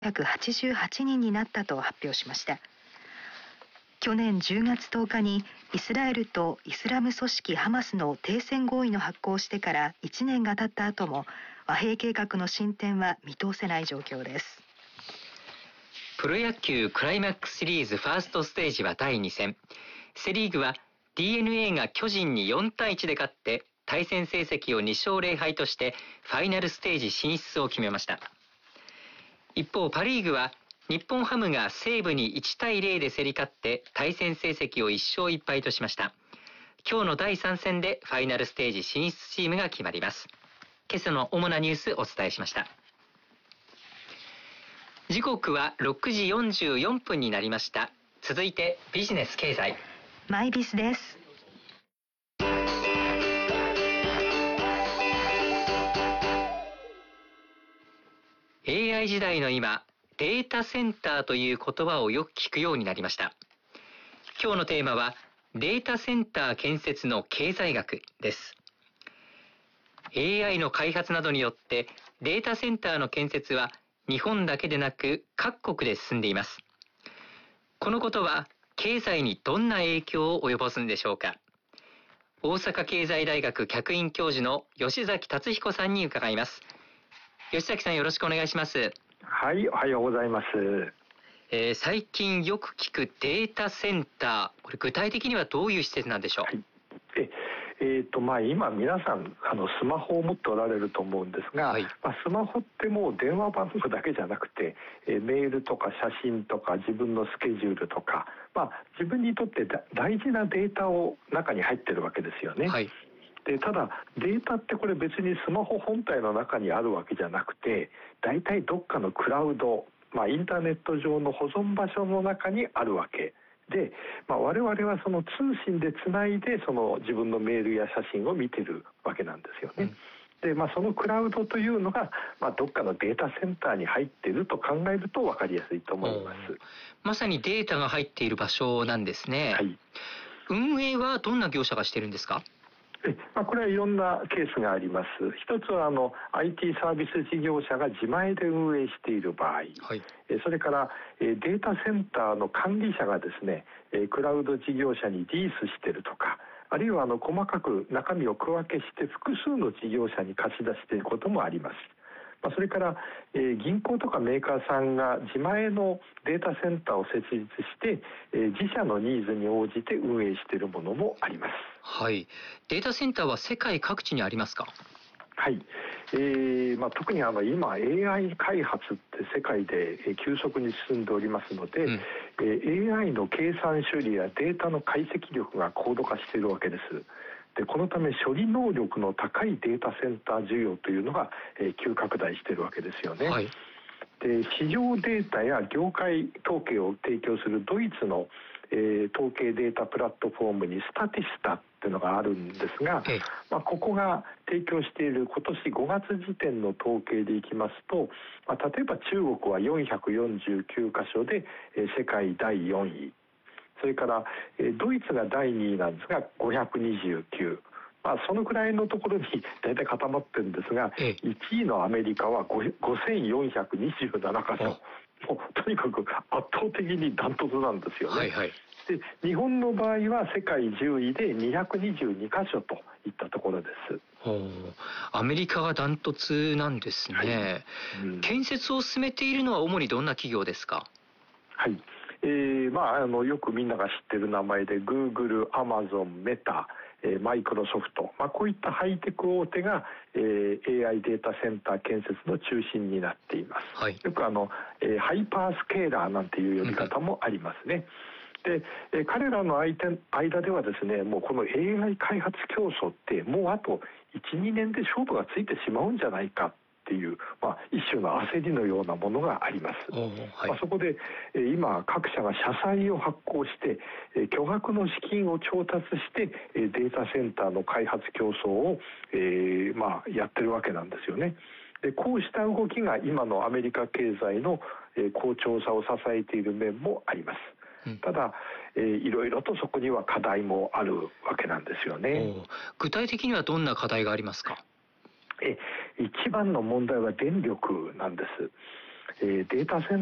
188人になったと発表しました。去年10月10日にイスラエルとイスラム組織ハマスの停戦合意の発効してから1年が経った後も和平計画の進展は見通せない状況です。 プロ野球クライマックスシリーズファーストステージは第2戦。セリーグは DNA が巨人に4対1で勝って対戦成績を2勝0敗としてファイナルステージ進出を決めました。一方パリーグは日本ハムが西武に1対0で競り勝って対戦成績を1勝1敗としました。今日の第3戦でファイナルステージ進出チームが決まります。今朝の主なニュースお伝えしました。時刻は6時44分になりました。続いてビジネス経済マイビスです。 AI 時代の今、データセンターという言葉をよく聞くようになりました。今日のテーマはデータセンター建設の経済学です。AI の開発などによってデータセンターの建設は日本だけでなく各国で進んでいます。このことは経済にどんな影響を及ぼすんでしょうか。大阪経済大学客員教授の吉崎達彦さんに伺います。吉崎さん、よろしくお願いします。 はい、おはようございます。 最近よく聞くデータセンター、これ具体的にはどういう施設なんでしょう。 はい、今皆さんスマホを持っておられると思うんですが、スマホってもう電話番号だけじゃなくて、メールとか写真とか自分のスケジュールとか、自分にとって大事なデータを中に入ってるわけですよね。でただデータってこれ別にスマホ本体の中にあるわけじゃなくて、だいたいどっかのクラウド、インターネット上の保存場所の中にあるわけで、我々はその通信でつないでその自分のメールや写真を見てるわけなんですよね。でそのクラウドというのが、どっかのデータセンターに入っていると考えると分かりやすいと思います。 まさにデータが入っている場所なんですね。運営はどんな業者がしてるんですか。 これはいろんなケースがあります。一つはIT サービス事業者が自前で運営している場合、それからデータセンターの管理者がですね、クラウド事業者にリースしているとか、あるいは細かく中身を区分けして複数の事業者に貸し出していることもあります。それから、銀行とかメーカーさんが自前のデータセンターを設立して、自社のニーズに応じて運営しているものもあります。 データセンターは世界各地にありますか。 特に今 AI 開発って世界で急速に進んでおりますので、AI の計算処理やデータの解析力が高度化しているわけです。でこのため処理能力の高いデータセンター需要というのが、急拡大しているわけですよね。で市場データや業界統計を提供するドイツの、統計データプラットフォームにスタティスタっていうのがあるんですが、ここが提供している今年5月時点の統計でいきますと、例えば中国は449カ所で、世界第4位、それからドイツが第2位なんですが529、そのくらいのところに大体固まってるんですが、1位のアメリカは5427カ所、もうとにかく圧倒的にダントツなんですよね。で日本の場合は世界10位で222カ所といったところです。 アメリカがダントツなんですね。建設を進めているのは主にどんな企業ですか。 よくみんなが知ってる名前で Google、Amazon、メタ、マイクロソフト、こういったハイテク大手が、AI データセンター建設の中心になっています。よくハイパースケーラーなんていう呼び方もありますね。で彼らの間ではですね、もうこの AI 開発競争ってもうあと 1,2 年で勝負がついてしまうんじゃないかっていう、一種の焦りのようなものがあります。そこで今各社が社債を発行して巨額の資金を調達してデータセンターの開発競争をやってるわけなんですよね。でこうした動きが今のアメリカ経済の好調さを支えている面もあります。ただ、いろいろとそこには課題もあるわけなんですよね。 具体的にはどんな課題がありますか。 一番の問題は電力なんです。 データセン